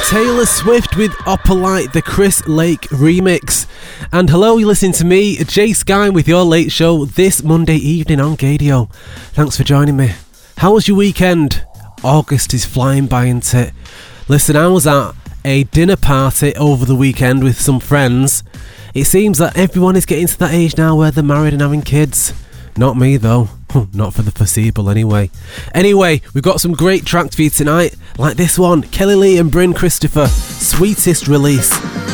Taylor Swift with Opalite, the Chris Lake remix. And hello, you're listening to me, Jay Sky, with your late show this Monday evening on Gadio. Thanks for joining me. How was your weekend? August is flying by, isn't it? Listen, I was at a dinner party over the weekend with some friends. It seems that everyone is getting to that age now where they're married and having kids. Not me though. Not for the foreseeable anyway. Anyway, we've got some great tracks for you tonight, like this one, Kelly Lee and Bryn Christopher, Sweetest Release.